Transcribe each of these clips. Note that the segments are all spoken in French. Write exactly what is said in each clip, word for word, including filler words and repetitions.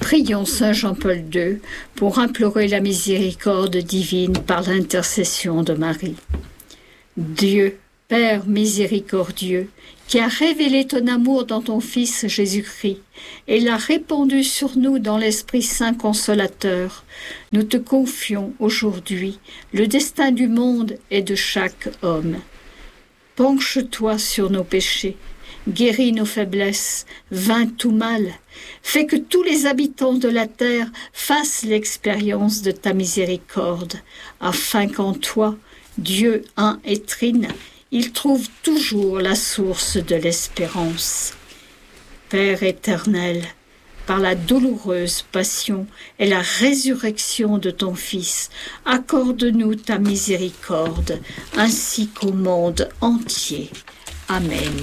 Prions Saint Jean-Paul deux pour implorer la miséricorde divine par l'intercession de Marie. Dieu, Père miséricordieux, qui a révélé ton amour dans ton Fils Jésus-Christ et l'a répandu sur nous dans l'Esprit Saint consolateur, nous te confions aujourd'hui le destin du monde et de chaque homme. Penche-toi sur nos péchés, guéris nos faiblesses, vainc tout mal, fais que tous les habitants de la terre fassent l'expérience de ta miséricorde, afin qu'en toi, Dieu un et trine, ils trouvent toujours la source de l'espérance. Père éternel, par la douloureuse passion et la résurrection de ton Fils, accorde-nous ta miséricorde, ainsi qu'au monde entier. Amen.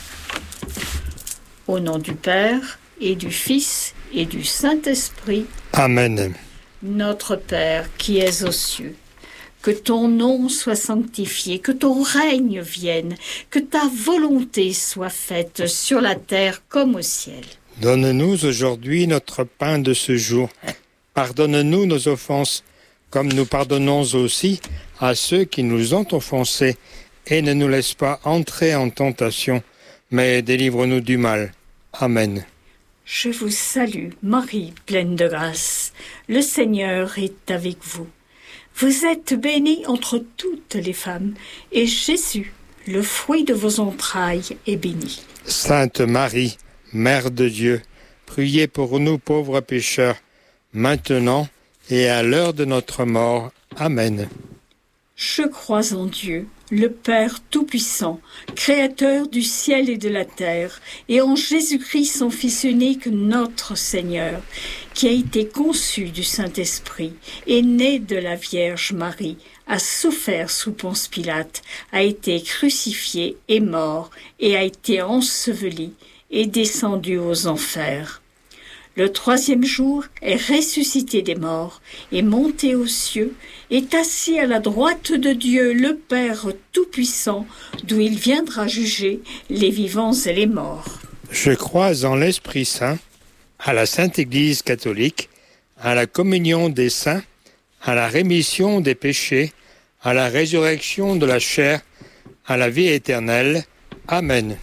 Au nom du Père, et du Fils, et du Saint-Esprit. Amen. Notre Père qui es aux cieux, que ton nom soit sanctifié, que ton règne vienne, que ta volonté soit faite sur la terre comme au ciel. Donne-nous aujourd'hui notre pain de ce jour. Pardonne-nous nos offenses, comme nous pardonnons aussi à ceux qui nous ont offensés. Et ne nous laisse pas entrer en tentation, mais délivre-nous du mal. Amen. Je vous salue, Marie, pleine de grâce. Le Seigneur est avec vous. Vous êtes bénie entre toutes les femmes, et Jésus, le fruit de vos entrailles, est béni. Sainte Marie, Mère de Dieu, priez pour nous pauvres pécheurs, maintenant et à l'heure de notre mort. Amen. Je crois en Dieu, le Père Tout-Puissant, Créateur du ciel et de la terre, et en Jésus-Christ, son Fils unique, notre Seigneur, qui a été conçu du Saint-Esprit, est né de la Vierge Marie, a souffert sous Ponce Pilate, a été crucifié et mort, et a été enseveli, et descendu aux enfers. Le troisième jour est ressuscité des morts, est monté aux cieux, est assis à la droite de Dieu, le Père Tout-Puissant, d'où il viendra juger les vivants et les morts. Je crois en l'Esprit Saint, à la Sainte Église catholique, à la communion des saints, à la rémission des péchés, à la résurrection de la chair, à la vie éternelle. Amen.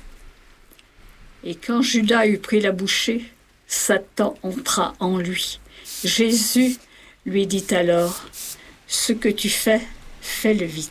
Et quand Judas eut pris la bouchée, Satan entra en lui. Jésus lui dit alors, « Ce que tu fais, fais-le vite. »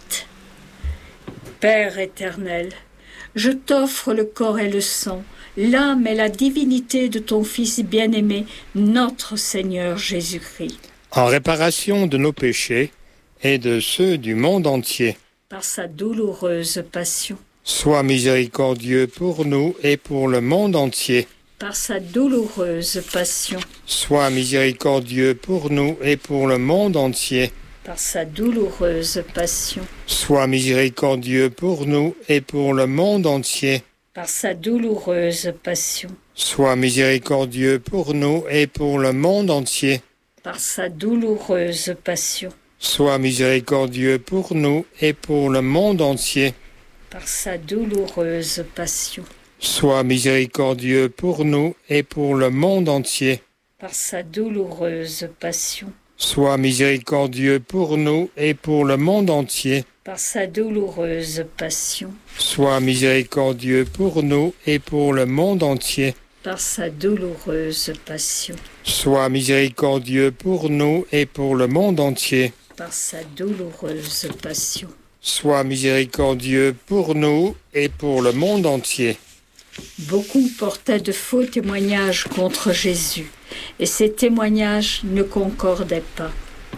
Père éternel, je t'offre le corps et le sang, l'âme et la divinité de ton Fils bien-aimé, notre Seigneur Jésus-Christ. En réparation de nos péchés et de ceux du monde entier. Par sa douloureuse passion. Sois miséricordieux pour nous et pour le monde entier. Par sa douloureuse passion. Sois miséricordieux pour nous et pour le monde entier. Par sa douloureuse passion. Sois miséricordieux pour nous et pour le monde entier. Par sa douloureuse passion. Sois miséricordieux pour nous et pour le monde entier. Par sa douloureuse passion. Sois miséricordieux pour nous et pour le monde entier. Par sa douloureuse passion. Sois miséricordieux pour nous et pour le monde entier. Par sa douloureuse passion. Sois miséricordieux pour nous et pour le monde entier. Par sa douloureuse passion. Sois miséricordieux pour nous et pour le monde entier. Par sa douloureuse passion. Sois miséricordieux pour nous et pour le monde entier. Par sa douloureuse passion. Sois miséricordieux pour nous et pour le monde entier. Beaucoup portaient de faux témoignages contre Jésus, et ces témoignages ne concordaient pas.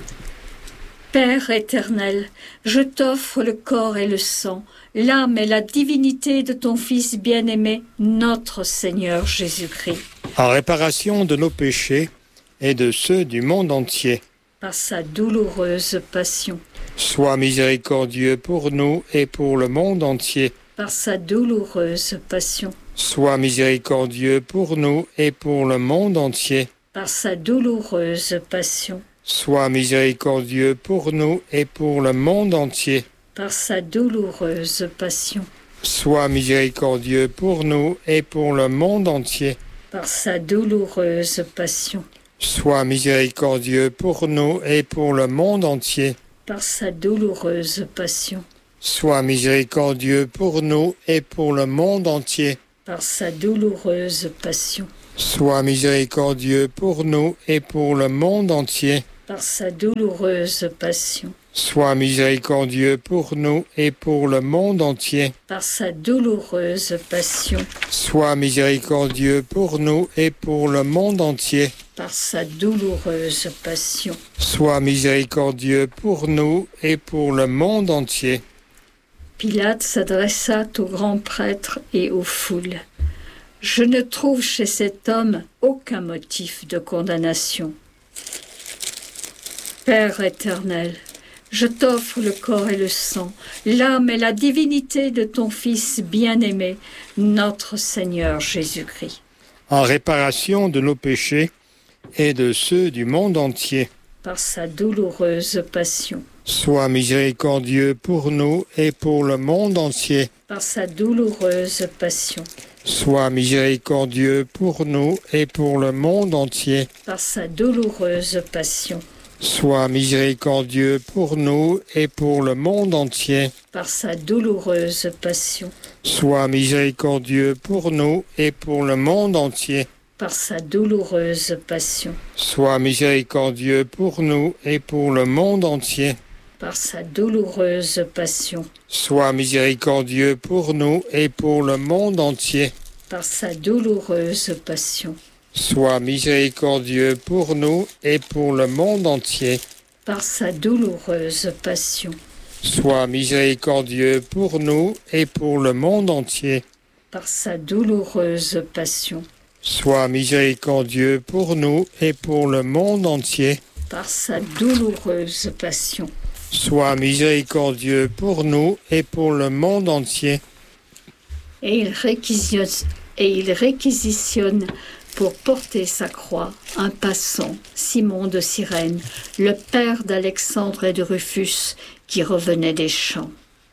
Père éternel, je t'offre le corps et le sang, l'âme et la divinité de ton Fils bien-aimé, notre Seigneur Jésus-Christ. En réparation de nos péchés et de ceux du monde entier. Par sa douloureuse passion. Sois miséricordieux pour nous et pour le monde entier. Par sa douloureuse passion. Sois miséricordieux pour nous et pour le monde entier. Par sa douloureuse passion. Sois miséricordieux pour nous et pour le monde entier. Par sa douloureuse passion. Sois miséricordieux pour nous et pour le monde entier. Par sa douloureuse passion. Sois miséricordieux pour nous et pour le monde entier. Par sa douloureuse passion. Sois miséricordieux pour nous et pour le monde entier. Par sa douloureuse passion. Sois miséricordieux pour nous et pour le monde entier. Par sa douloureuse passion. Sois miséricordieux pour nous et pour le monde entier. Par sa douloureuse passion. Sois miséricordieux pour nous et pour le monde entier. Par sa douloureuse passion. Sois miséricordieux pour nous et pour le monde entier. Pilate s'adressa au grand prêtre et aux foules. Je ne trouve chez cet homme aucun motif de condamnation. Père éternel, je t'offre le corps et le sang, l'âme et la divinité de ton Fils bien-aimé, notre Seigneur Jésus-Christ. En réparation de nos péchés et de ceux du monde entier. Par sa douloureuse passion. Sois miséricordieux pour nous et pour le monde entier. Par sa douloureuse passion. Sois miséricordieux pour nous et pour le monde entier. Par sa douloureuse passion. Sois miséricordieux pour nous et pour le monde entier. Par sa douloureuse passion. Sois miséricordieux pour nous et pour le monde entier. Par sa douloureuse passion. Sois miséricordieux pour nous et pour le monde entier. Par sa douloureuse passion. Sois miséricordieux pour nous et pour le monde entier. Par sa douloureuse passion. Sois miséricordieux pour nous et pour le monde entier. Par sa douloureuse passion. Sois miséricordieux pour nous et pour le monde entier. Par sa douloureuse passion. Sois miséricordieux pour nous et pour le monde entier. Par sa douloureuse passion. Sois miséricordieux pour nous et pour le monde entier. Et il réquisitionne, et il réquisitionne pour porter sa croix un passant, Simon de Cyrène, le père d'Alexandre et de Rufus, qui revenait des champs.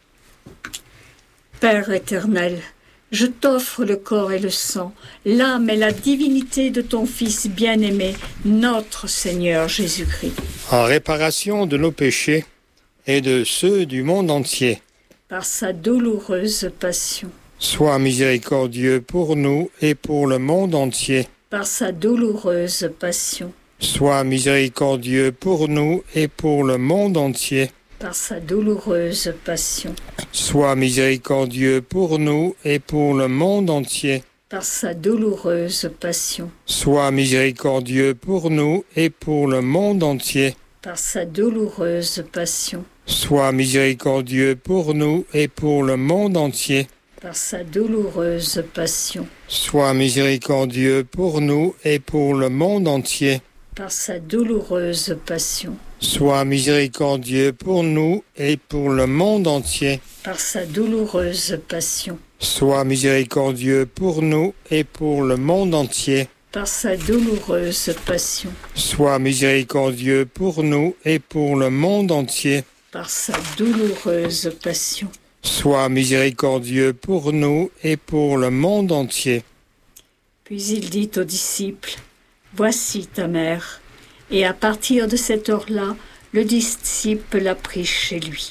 Père éternel, je t'offre le corps et le sang, l'âme et la divinité de ton Fils bien-aimé, notre Seigneur Jésus-Christ. En réparation de nos péchés et de ceux du monde entier. Par sa douloureuse passion. Sois miséricordieux pour nous et pour le monde entier. Par sa douloureuse passion. Sois miséricordieux pour nous et pour le monde entier. Par sa douloureuse passion. Sois miséricordieux pour nous et pour le monde entier. Par sa douloureuse passion. Sois miséricordieux pour nous et pour le monde entier. Par sa douloureuse passion. Sois miséricordieux pour nous et pour le monde entier. Par sa douloureuse passion. Sois miséricordieux pour nous et pour le monde entier. Par sa douloureuse passion. Sois miséricordieux pour nous et pour le monde entier. Par sa douloureuse passion. Sois miséricordieux pour nous et pour le monde entier. Par sa douloureuse passion. Sois miséricordieux pour nous et pour le monde entier. Par sa douloureuse passion. Sois miséricordieux pour nous et pour le monde entier. Puis il dit aux disciples, « Voici ta mère. » Et à partir de cette heure-là, le disciple l'a pris chez lui.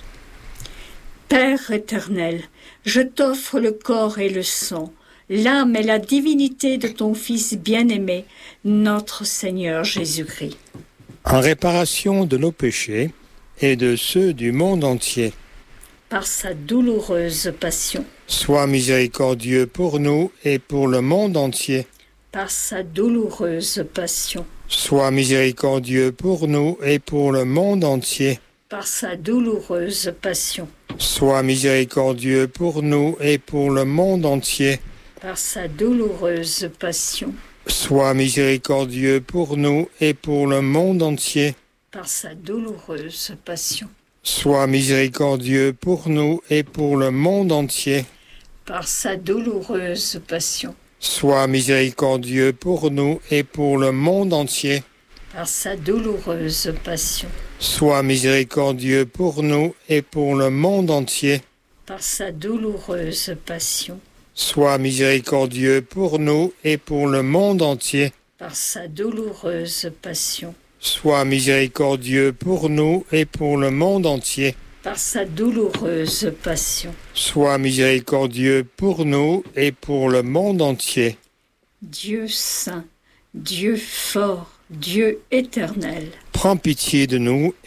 Père éternel, je t'offre le corps et le sang, l'âme et la divinité de ton Fils bien-aimé, notre Seigneur Jésus-Christ. En réparation de nos péchés et de ceux du monde entier. Par sa douloureuse passion. Sois miséricordieux pour nous et pour le monde entier. Par sa douloureuse passion. Sois miséricordieux pour nous et pour le monde entier. Par sa douloureuse passion. Sois miséricordieux pour nous et pour le monde entier. Par sa douloureuse passion. Sois miséricordieux pour nous et pour le monde entier. Par sa douloureuse passion. Sois miséricordieux pour nous et pour le monde entier. Par sa douloureuse passion. Sois miséricordieux pour nous et pour le monde entier. Par sa douloureuse passion. Sois miséricordieux pour nous et pour le monde entier. Par sa douloureuse passion. Sois miséricordieux pour nous et pour le monde entier. par sa douloureuse passion. Sois miséricordieux pour nous et pour le monde entier. Par sa douloureuse passion. Sois miséricordieux pour nous et pour le monde entier. Dieu saint, Dieu fort, Dieu éternel. Prends pitié de nous